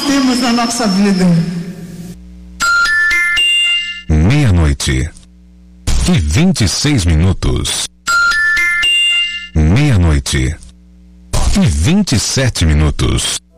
temos na nossa vida. Meia-noite e 26 minutos. Meia-noite e 27 minutos.